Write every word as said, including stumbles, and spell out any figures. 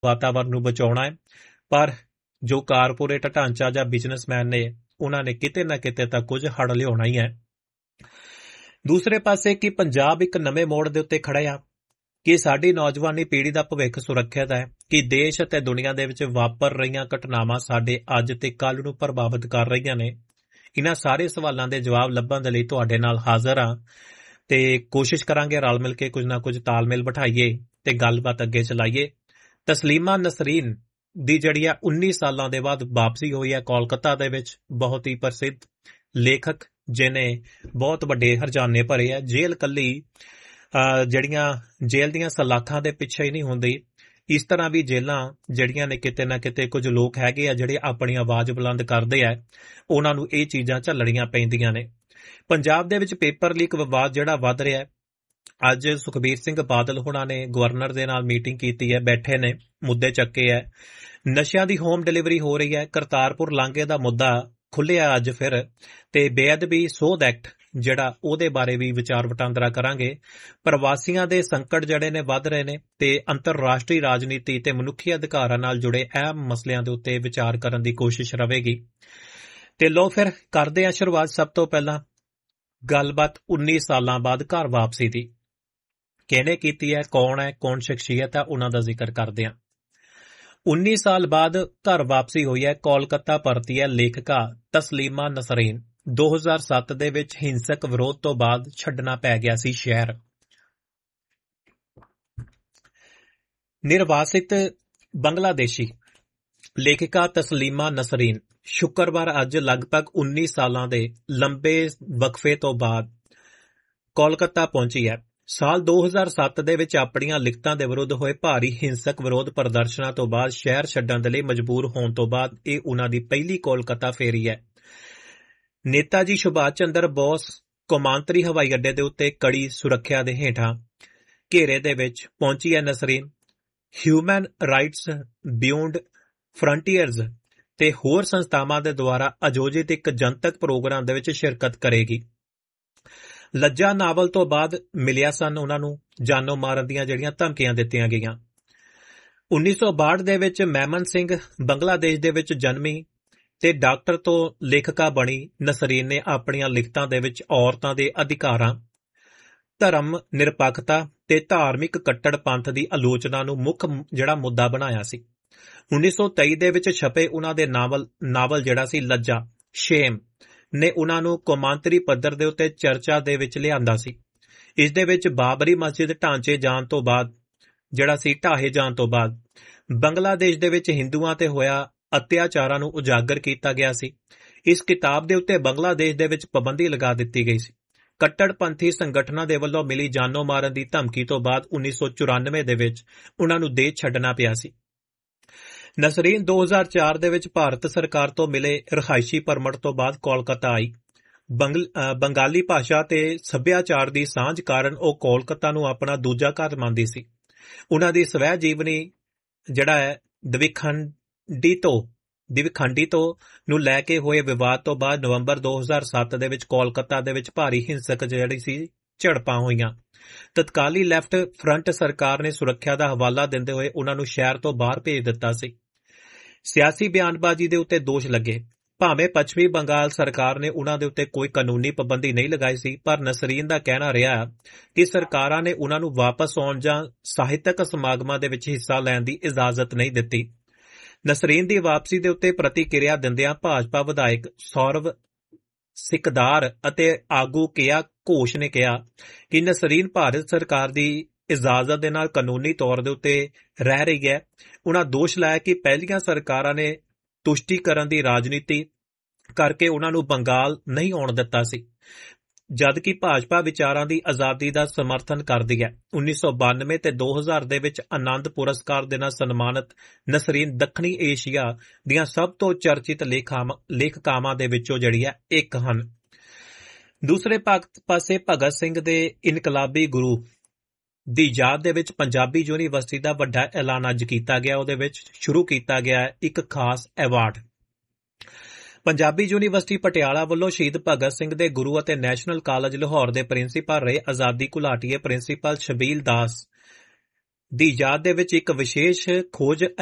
ਵਾਤਾਵਰਨ ਨੂੰ ਬਚਾਉਣਾ ਹੈ, ਪਰ ਜੋ ਕਾਰਪੋਰੇਟ ਢਾਂਚਾ ਜਾਂ ਬਿਜ਼ਨਸਮੈਨ ਨੇ ਉਹਨਾਂ ਨੇ ਕਿਤੇ ਨਾ ਕਿਤੇ ਤਾਂ ਕੁਝ ਹੜ ਲਿਆਉਣਾ ਹੀ ਹੈ। ਦੂਸਰੇ ਪਾਸੇ ਕਿ ਪੰਜਾਬ ਇੱਕ ਨਵੇਂ ਮੋੜ ਦੇ ਉੱਤੇ ਖੜਾ ਆ ਕਿ ਸਾਡੀ ਨੌਜਵਾਨੀ ਪੀੜ੍ਹੀ ਦਾ ਭਵਿੱਖ ਸੁਰੱਖਿਅਤ ਹੈ, ਕਿ ਦੇਸ਼ ਅਤੇ ਦੁਨੀਆ ਦੇ ਵਿੱਚ ਵਾਪਰ ਰਹੀਆਂ ਘਟਨਾਵਾਂ ਸਾਡੇ ਅੱਜ ਤੇ ਕੱਲ੍ਹ ਨੂੰ ਪ੍ਰਭਾਵਿਤ ਕਰ ਰਹੀਆਂ ਨੇ। ਇਹਨਾਂ ਸਾਰੇ ਸਵਾਲਾਂ ਦੇ ਜਵਾਬ ਲੱਭਣ ਦੇ ਲਈ ਤੁਹਾਡੇ ਨਾਲ ਹਾਜ਼ਰ ਹਾਂ ਤੇ ਕੋਸ਼ਿਸ਼ ਕਰਾਂਗੇ ਰਲ ਮਿਲ ਕੇ ਕੁਝ ਨਾ ਕੁਝ ਤਾਲਮੇਲ ਬਿਠਾਈਏ ਤੇ ਗੱਲਬਾਤ ਅੱਗੇ ਚਲਾਈਏ। ਤਸਲੀਮਾ ਨਸਰੀਨ ਦੀ ਜਿਹੜੀ ਆ ਉੱਨੀ ਸਾਲਾਂ ਦੇ ਬਾਅਦ ਵਾਪਸੀ ਹੋਈ ਹੈ ਕੋਲਕਾਤਾ ਦੇ ਵਿੱਚ। ਬਹੁਤ ਹੀ ਪ੍ਰਸਿੱਧ ਲੇਖਕ ਜਿਹਨੇ ਬਹੁਤ ਵੱਡੇ ਹਰਜਾਨੇ ਭਰੇ ਆ। ਜੇਲ੍ਹ ਕੱਲੀ ਜਿਹੜੀਆਂ ਜੇਲ੍ਹ ਦੀਆਂ ਸਲਾਖਾਂ ਦੇ ਪਿੱਛੇ ਹੀ ਨਹੀਂ ਹੁੰਦੀ, ਇਸ ਤਰ੍ਹਾਂ ਵੀ ਜੇਲ੍ਹਾਂ ਜਿਹੜੀਆਂ ਨੇ ਕਿਤੇ ਨਾ ਕਿਤੇ ਕੁਝ ਲੋਕ ਹੈਗੇ ਆ ਜਿਹੜੇ ਆਪਣੀ ਆਵਾਜ਼ ਬੁਲੰਦ ਕਰਦੇ ਆ, ਉਹਨਾਂ ਨੂੰ ਇਹ ਚੀਜ਼ਾਂ ਝੱਲਣੀਆਂ ਪੈਂਦੀਆਂ ਨੇ। ਪੰਜਾਬ ਦੇ ਵਿੱਚ ਪੇਪਰ ਲੀਕ ਵਿਵਾਦ ਜਿਹੜਾ ਵੱਧ ਰਿਹਾ, ਅੱਜ ਸੁਖਬੀਰ ਸਿੰਘ ਬਾਦਲ ਹੋਣਾ ਨੇ ਗਵਰਨਰ ਦੇ ਨਾਲ ਮੀਟਿੰਗ ਕੀਤੀ ਹੈ, ਬੈਠੇ ਨੇ, ਮੁੱਦੇ ਚੱਕੇ ਹੈ। ਨਸ਼ਿਆਂ ਦੀ ਹੋਮ ਡਿਲੀਵਰੀ ਹੋ ਰਹੀ ਹੈ। ਕਰਤਾਰਪੁਰ ਲਾਂਘੇ ਦਾ ਮੁੱਦਾ ਖੁੱਲਿਆ ਅੱਜ ਫਿਰ, ਤੇ ਬੇਅਦਬੀ ਸੋਧ ਐਕਟ ਜਿਹੜਾ ਉਹਦੇ ਬਾਰੇ ਵੀ ਵਿਚਾਰ ਵਟਾਂਦਰਾ ਕਰਾਂਗੇ। ਪ੍ਰਵਾਸੀਆਂ ਦੇ ਸੰਕਟ ਜਿਹੜੇ ਨੇ ਵੱਧ ਰਹੇ ਨੇ ਤੇ ਅੰਤਰਰਾਸ਼ਟਰੀ ਰਾਜਨੀਤੀ ਤੇ ਮਨੁੱਖੀ ਅਧਿਕਾਰਾਂ ਨਾਲ ਜੁੜੇ ਅਹਿਮ ਮਸਲਿਆਂ ਦੇ ਉੱਤੇ ਵਿਚਾਰ ਕਰਨ ਦੀ ਕੋਸ਼ਿਸ਼ ਰਹੇਗੀ। ਤੇ ਲੋ ਫਿਰ ਕਰਦੇ ਆ ਸ਼ੁਰੂਆਤ। ਸਭ ਤੋਂ ਪਹਿਲਾਂ ਗੱਲਬਾਤ ਉੱਨੀ ਸਾਲਾਂ ਬਾਅਦ ਘਰ ਵਾਪਸੀ ਦੀ ਕਿਹਨੇ ਕੀਤੀ ਹੈ, ਕੌਣ ਹੈ, ਕੌਣ ਸ਼ਖਸੀਅਤ ਹੈ, ਉਹਨਾਂ ਦਾ ਜ਼ਿਕਰ ਕਰਦੇ ਹਾਂ। ਉੱਨੀ ਸਾਲ ਬਾਅਦ ਘਰ ਵਾਪਸੀ ਹੋਈ ਹੈ, ਕੋਲਕਾਤਾ ਪਰਤੀ ਹੈ ਲੇਖਕਾ ਤਸਲੀਮਾ ਨਸਰੀਨ। ਦੋ ਹਜ਼ਾਰ ਸੱਤ ਦੇ ਵਿੱਚ ਹਿੰਸਕ ਵਿਰੋਧ ਤੋਂ ਬਾਅਦ ਛੱਡਣਾ ਪੈ ਗਿਆ ਸੀ ਸ਼ਹਿਰ। ਨਿਰਵਾਸਿਤ ਬੰਗਲਾਦੇਸ਼ੀ ਲੇਖਿਕਾ ਤਸਲੀਮਾ ਨਸਰੀਨ ਸ਼ੁੱਕਰਵਾਰ ਅੱਜ ਲਗਭਗ ਉੱਨੀ ਸਾਲਾਂ ਦੇ ਲੰਬੇ ਵਕਫੇ ਤੋਂ ਬਾਅਦ ਕੋਲਕਾਤਾ ਪਹੁੰਚੀ ਹੈ। ਸਾਲ ਦੋ ਹਜ਼ਾਰ ਸੱਤ ਦੇ ਵਿੱਚ ਆਪਣੀਆਂ ਲਿਖਤਾਂ ਦੇ ਵਿਰੁੱਧ ਹੋਏ ਭਾਰੀ ਹਿੰਸਕ ਵਿਰੋਧ ਪ੍ਰਦਰਸ਼ਨਾਂ ਤੋਂ ਬਾਅਦ ਸ਼ਹਿਰ ਛੱਡਣ ਦੇ ਲਈ ਮਜਬੂਰ ਹੋਣ ਤੋਂ ਬਾਅਦ ਇਹ ਉਹਨਾਂ ਦੀ ਪਹਿਲੀ ਕੋਲਕਾਤਾ ਫੇਰੀ ਹੈ। ਨੇਤਾ ਜੀ ਸੁਭਾਸ਼ ਚੰਦਰ ਬੋਸ ਕੌਮਾਂਤਰੀ ਹਵਾਈ ਅੱਡੇ ਦੇ ਉੱਤੇ ਕੜੀ ਸੁਰੱਖਿਆ ਦੇ ਹੇਠਾਂ ਘੇਰੇ ਦੇ ਵਿੱਚ ਪਹੁੰਚੀ ਹੈ Nasreen. Human rights beyond frontiers ਤੇ ਹੋਰ ਸੰਸਥਾਵਾਂ ਦੇ ਦੁਆਰਾ ਆਯੋਜਿਤ ਇੱਕ ਜਨਤਕ ਪ੍ਰੋਗਰਾਮ ਦੇ ਵਿੱਚ ਸ਼ਿਰਕਤ ਕਰੇਗੀ। ਲੱਜਾ ਨਾਵਲ ਤੋਂ ਬਾਅਦ ਮਿਲਿਆ ਸਨ ਉਹਨਾਂ ਨੂੰ ਜਾਨੋਂ ਮਾਰਨ ਦੀਆਂ ਜਿਹੜੀਆਂ ਧਮਕੀਆਂ ਦਿੱਤੀਆਂ ਗਈਆਂ। ਉੱਨੀ ਸੌ ਬਾਹਠ ਦੇ ਵਿੱਚ ਮੈਮਨ ਸਿੰਘ ਬੰਗਲਾਦੇਸ਼ ਦੇ ਵਿੱਚ ਜਨਮੀ ਤੇ ਡਾਕਟਰ ਤੋਂ ਲੇਖਕਾ ਬਣੀ ਨਸਰੀਨ ਨੇ ਆਪਣੀਆਂ ਲਿਖਤਾਂ ਦੇ ਵਿੱਚ ਔਰਤਾਂ ਦੇ ਅਧਿਕਾਰਾਂ, ਧਰਮ ਨਿਰਪੱਖਤਾ ਤੇ ਧਾਰਮਿਕ ਕੱਟੜਪੰਥ ਦੀ ਆਲੋਚਨਾ ਨੂੰ ਮੁੱਖ ਜਿਹੜਾ ਮੁੱਦਾ ਬਣਾਇਆ ਸੀ। ਉੱਨੀ ਸੌ ਤੇਈ ਦੇ ਵਿੱਚ ਛਪੇ ਉਹਨਾਂ ਦੇ ਨਾਵਲ ਨਾਵਲ ਜਿਹੜਾ ਸੀ ਲੱਜਾ ਸ਼ੇਮ ਨੇ ਉਹਨਾਂ ਨੂੰ ਕੌਮਾਂਤਰੀ ਪੱਧਰ ਦੇ ਉੱਤੇ ਚਰਚਾ ਦੇ ਵਿੱਚ ਲਿਆਂਦਾ ਸੀ। ਇਸ ਦੇ ਵਿੱਚ ਬਾਬਰੀ ਮਸਜਿਦ ਢਾਂਚੇ ਜਾਣ ਤੋਂ ਬਾਅਦ ਜਿਹੜਾ ਸੀ ਢਾਹੇ ਜਾਣ ਤੋਂ ਬਾਅਦ ਬੰਗਲਾਦੇਸ਼ ਦੇ ਵਿੱਚ ਹਿੰਦੂਆਂ ਤੇ ਹੋਇਆ ਅਤਿਆਚਾਰਾਂ ਨੂੰ ਉਜਾਗਰ ਕੀਤਾ ਗਿਆ ਸੀ। ਇਸ ਕਿਤਾਬ ਦੇ ਉੱਤੇ ਬੰਗਲਾਦੇਸ਼ ਦੇ ਵਿੱਚ ਪਾਬੰਦੀ ਲਗਾ ਦਿੱਤੀ ਗਈ ਸੀ। ਕੱਟੜਪੰਥੀ ਸੰਗਠਨਾਂ ਦੇ ਵੱਲੋਂ ਮਿਲੀ ਜਾਨੋਂ ਮਾਰਨ ਦੀ ਧਮਕੀ ਤੋਂ ਬਾਅਦ ਉੱਨੀ ਸੌ ਚੁਰਾਨਵੇਂ ਦੇ ਵਿੱਚ ਉਹਨਾਂ ਨੂੰ ਦੇਸ਼ ਛੱਡਣਾ ਪਿਆ ਸੀ। ਨਸਰੀਨ ਦੋ ਹਜ਼ਾਰ ਚਾਰ ਦੇ ਵਿੱਚ ਭਾਰਤ ਸਰਕਾਰ ਤੋਂ ਮਿਲੇ ਰਿਹਾਇਸ਼ੀ ਪਰਮਿਟ ਤੋਂ ਬਾਅਦ ਕੋਲਕਾਤਾ ਆਈ। ਬੰਗਾਲੀ ਭਾਸ਼ਾ ਤੇ ਸੱਭਿਆਚਾਰ ਦੀ ਸਾਂਝ ਕਾਰਨ ਉਹ ਕੋਲਕਾਤਾ ਨੂੰ ਆਪਣਾ ਦੂਜਾ ਘਰ ਮੰਨਦੀ ਸੀ। ਉਹਨਾਂ ਦੀ ਸਵੈ ਜੀਵਨੀ ਜਿਹੜਾ ਹੈ ਦਿਵਖੰਡੀ ਤੋਂ ਦਿਵਖੰਡੀ ਤੋਂ ਨੂੰ ਲੈ ਕੇ ਹੋਏ ਵਿਵਾਦ ਤੋਂ ਬਾਅਦ ਨਵੰਬਰ ਦੋ ਹਜ਼ਾਰ ਸੱਤ ਦੇ ਵਿੱਚ ਕੋਲਕਾਤਾ ਦੇ ਵਿੱਚ ਭਾਰੀ ਹਿੰਸਕ ਜਿਹੜੀ ਸੀ ਝੜਪਾਂ ਹੋਈਆਂ। ਤਤਕਾਲੀ ਲੈਫਟ ਫਰੰਟ ਸਰਕਾਰ ਨੇ ਸੁਰੱਖਿਆ ਦਾ ਹਵਾਲਾ ਦਿੰਦੇ ਹੋਏ ਉਹਨਾਂ ਨੂੰ ਸ਼ਹਿਰ ਤੋਂ ਬਾਹਰ ਭੇਜ ਦਿੱਤਾ ਸੀ। ਸਿਆਸੀ ਬਿਆਨਬਾਜ਼ੀ ਦੇ ਉੱਤੇ ਦੋਸ਼ ਲੱਗੇ। ਭਾਵੇਂ ਪੱਛਮੀ ਬੰਗਾਲ ਸਰਕਾਰ ਨੇ ਉਹਨਾਂ ਦੇ ਉੱਤੇ ਕੋਈ ਕਾਨੂੰਨੀ ਪਾਬੰਦੀ ਨਹੀਂ ਲਗਾਈ ਸੀ, ਪਰ ਨਸਰੀਨ ਦਾ ਕਹਿਣਾ ਰਿਹਾ ਕਿ ਸਰਕਾਰਾਂ ਨੇ ਉਹਨਾਂ ਨੂੰ ਵਾਪਸ ਆਉਣ ਜਾਂ ਸਾਹਿਤਕ ਸਮਾਗਮਾਂ ਦੇ ਵਿੱਚ ਹਿੱਸਾ ਲੈਣ ਦੀ ਇਜਾਜ਼ਤ ਨਹੀਂ ਦਿੱਤੀ। ਨਸਰੀਨ ਦੀ ਵਾਪਸੀ ਦੇ ਉੱਤੇ ਪ੍ਰਤੀਕਿਰਿਆ ਦਿੰਦਿਆਂ ਭਾਜਪਾ ਵਿਧਾਇਕ ਸੌਰਵ ਸਿਕਦਾਰ ਅਤੇ ਆਗੂ ਕਿਆ ਘੋਸ਼ ਨੇ ਕਿਹਾ ਕਿ ਨਸਰੀਨ ਭਾਰਤ ਸਰਕਾਰ ਦੀ ਇਜਾਜ਼ਤ ਦੇ ਨਾਲ ਕਾਨੂੰਨੀ ਤੌਰ ਦੇ ਉੱਤੇ ਰਹਿ ਰਹੀ ਹੈ। ਉਹਨਾਂ ਦੋਸ਼ ਲਾਇਆ ਕਿ ਪਹਿਲੀਆਂ ਸਰਕਾਰਾਂ ਨੇ ਤੁਸ਼ਟੀਕਰਨ ਦੀ ਰਾਜਨੀਤੀ ਕਰਕੇ ਉਹਨਾਂ ਨੂੰ ਬੰਗਾਲ ਨਹੀਂ ਆਉਣ ਦਿੱਤਾ ਸੀ, ਜਦਕਿ ਭਾਜਪਾ ਵਿਚਾਰਾਂ ਦੀ ਆਜ਼ਾਦੀ ਦਾ ਸਮਰਥਨ ਕਰਦੀ ਹੈ। ਉੱਨੀ ਸੌ ਬਾਨਵੇਂ ਤੇ ਦੋ ਹਜ਼ਾਰ ਦੇ ਵਿੱਚ ਆਨੰਦ ਪੁਰਸਕਾਰ ਦੇ ਨਾਲ ਸਨਮਾਨਿਤ ਨਸਰੀਨ ਦੱਖਣੀ ਏਸ਼ੀਆ ਦੀਆਂ ਸਭ ਤੋਂ ਚਰਚਿਤ ਲੇਖਕਾਵਾਂ ਦੇ ਵਿੱਚੋਂ ਜਿਹੜੀ ਹੈ ਇੱਕ ਹਨ। ਦੂਸਰੇ ਪਾਸੇ ਭਗਤ ਸਿੰਘ ਦੇ ਇਨਕਲਾਬੀ ਗੁਰੂ ਦੀ ਯਾਦ ਦੇ ਵਿੱਚ ਪੰਜਾਬੀ ਯੂਨੀਵਰਸਿਟੀ ਦਾ ਵੱਡਾ ਐਲਾਨ ਅੱਜ ਕੀਤਾ ਗਿਆ। ਉਹਦੇ ਵਿੱਚ ਸ਼ੁਰੂ ਕੀਤਾ ਗਿਆ ਇੱਕ ਖਾਸ ਐਵਾਰਡ। ਪੰਜਾਬੀ ਯੂਨੀਵਰਸਿਟੀ ਪਟਿਆਲਾ ਵੱਲੋਂ ਸ਼ਹੀਦ ਭਗਤ ਸਿੰਘ ਦੇ ਗੁਰੂ ਅਤੇ ਨੈਸ਼ਨਲ ਕਾਲਜ ਲਾਹੌਰ ਦੇ ਪ੍ਰਿੰਸੀਪਲ ਰਹੇ ਆਜ਼ਾਦੀ ਘੁਲਾਟੀਏ ਪ੍ਰਿੰਸੀਪਲ ਸ਼ਬੀਲ ਦਾਸ ਦੀ ਯਾਦ ਦੇ ਵਿੱਚ ਇੱਕ ਵਿਸ਼ੇਸ਼ ਖੋਜ